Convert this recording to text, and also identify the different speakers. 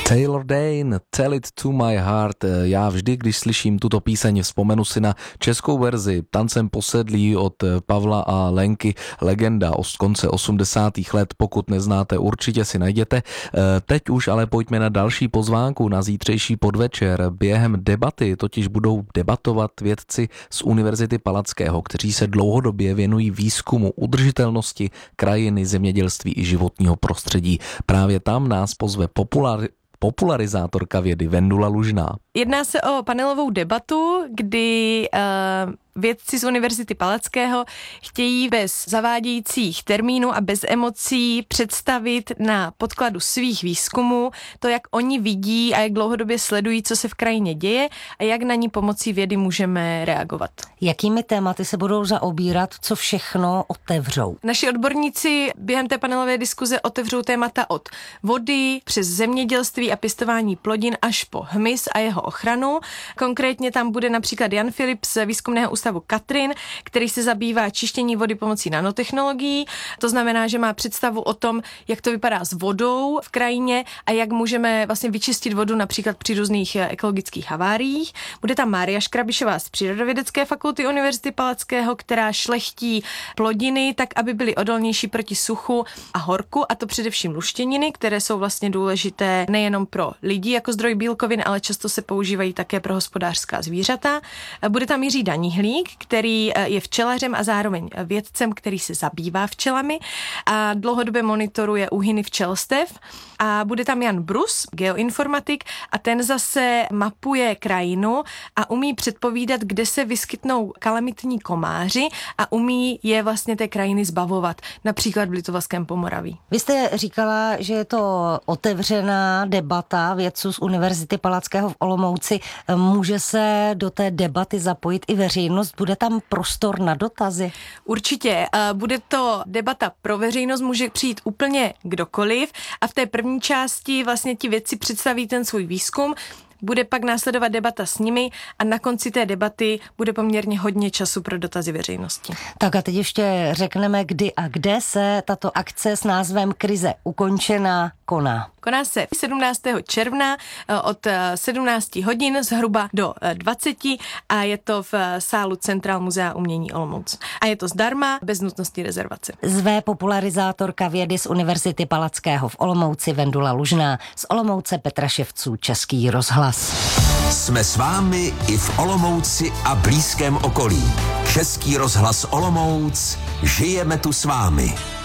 Speaker 1: Taylor Dane, Tell It To My Heart. Já vždy, když slyším tuto píseň, vzpomenu si na českou verzi Tancem posedlí od Pavla a Lenky, legenda z konce 80. let. Pokud neznáte, určitě si najděte. Teď už ale pojďme na další pozvánku na zítřejší podvečer. Během debaty totiž budou debatovat vědci z Univerzity Palackého, kteří se dlouhodobě věnují výzkumu udržitelnosti krajiny, zemědělství i životního prostředí. Právě tam nás pozve popularizátorka vědy Vendula Lužná.
Speaker 2: Jedná se o panelovou debatu, kdy vědci z Univerzity Palackého chtějí bez zavádějících termínů a bez emocí představit na podkladu svých výzkumů to, jak oni vidí a jak dlouhodobě sledují, co se v krajině děje a jak na ní pomocí vědy můžeme reagovat.
Speaker 3: Jakými tématy se budou zaobírat, co všechno otevřou?
Speaker 2: Naši odborníci během té panelové diskuze otevřou témata od vody přes zemědělství a pěstování plodin až po hmyz a jeho ochranu. Konkrétně tam bude například Jan Filip z výzkumného ústavu Katrin, který se zabývá čištění vody pomocí nanotechnologií. To znamená, že má představu o tom, jak to vypadá s vodou v krajině a jak můžeme vlastně vyčistit vodu například při různých ekologických haváriích. Bude tam Mária Škrabišová z Přírodovědecké fakulty Univerzity Palackého, která šlechtí plodiny tak, aby byly odolnější proti suchu a horku, a to především luštěniny, které jsou vlastně důležité nejenom pro lidi jako zdroj bílkovin, ale často se používají také pro hospodářská zvířata. Bude tam Jiří Daníhlík, který je včelařem a zároveň vědcem, který se zabývá včelami a dlouhodobě monitoruje úhyny včelstev. A bude tam Jan Brus, geoinformatik, a ten zase mapuje krajinu a umí předpovídat, kde se vyskytnou kalamitní komáři a umí je vlastně té krajiny zbavovat, například v Litovském Pomoraví.
Speaker 3: Vy jste říkala, že je to otevřená debata vědců z Univerzity Palackého v Olomouci. Může se do té debaty zapojit i veřejnost? Bude tam prostor na dotazy?
Speaker 2: Určitě. Bude to debata pro veřejnost, může přijít úplně kdokoliv a v té první části vlastně ti vědci představí ten svůj výzkum. Bude pak následovat debata s nimi a na konci té debaty bude poměrně hodně času pro dotazy veřejnosti.
Speaker 3: Tak a teď ještě řekneme, kdy a kde se tato akce s názvem Krize ukončená koná.
Speaker 2: Koná se 17. června od 17 hodin zhruba do 20 a je to v sálu Centrál Muzea umění Olomouc. A je to zdarma, bez nutnosti rezervace.
Speaker 3: Zve popularizátorka vědy z Univerzity Palackého v Olomouci Vendula Lužná, z Olomouce Petra Ševců, Český rozhlas.
Speaker 4: Jsme s vámi i v Olomouci a blízkém okolí. Český rozhlas Olomouc, žijeme tu s vámi.